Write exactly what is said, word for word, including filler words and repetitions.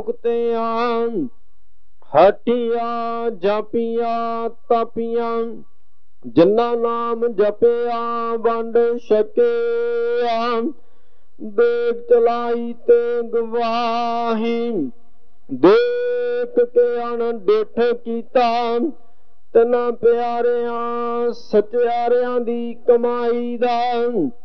ਮੁਕਤਿਆਂ ਹਟਿਆ ਜਾਪੀਆਂ ਤਾਪੀਆਂ ਜਿਨ੍ਹਾਂ ਨਾਮ ਜਪਿਆ ਵੰਡ ਛਕਿਆ। ਦੇਖ ਚਲਾਈ ਤੇ ਗਵਾਹੀ ਦੇਖ ਕੇ ਅਣਡਿੱਠ ਕੀਤਾ। ਤਿੰਨਾਂ ਪਿਆਰਿਆਂ ਸਚਿਆਰਿਆਂ ਦੀ ਕਮਾਈ ਦਾ